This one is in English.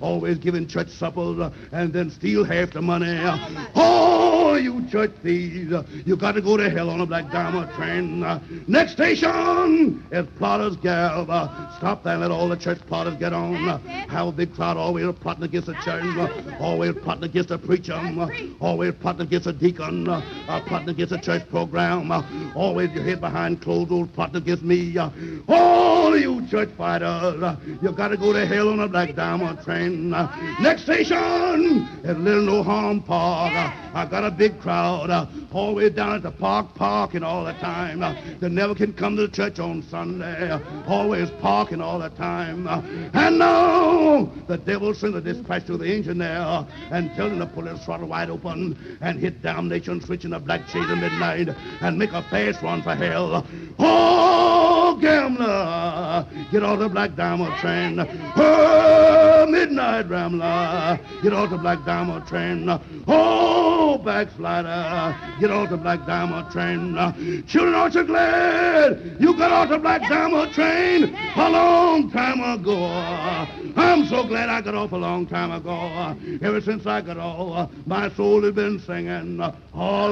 always giving church suppers, and then steal half the money. Oh, you church thieves, you got to go to hell on a Black Diamond train. Next station is Plotter's Gap. Stop there and let all the church plotters get on. Have a big crowd always plotting against the church, always plotting against the preacher, always plotting against the deacon, plotting against the church program, always your head behind closed doors plotting against me. All you church fighters, you got to go to hell on a Black Diamond train. Next station is Little No Harm Park. I got a big crowd always down at the park parking all the time. They never can come to the church on Sunday, always parking all the time. And now the devil sent a dispatch to the engineer and tell him to pull his throttle wide open and hit damnation switch in the black shade of midnight and make a fast run for hell. Oh, gambler, get off the Black Diamond train. Oh, midnight rambler, get off the Black Diamond train. Oh, backslider, get off the Black Diamond train. Children, aren't you glad you got off the Black Diamond train a long time ago? I'm so glad I got off a long time ago. Ever since I got off, my soul has been singing all